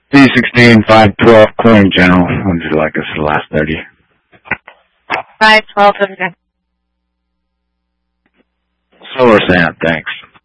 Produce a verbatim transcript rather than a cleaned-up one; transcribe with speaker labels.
Speaker 1: B sixteen, five twelve, clearing general. Would you like us to the last thirty?
Speaker 2: five twelve, okay.
Speaker 1: Solar Sand, thanks.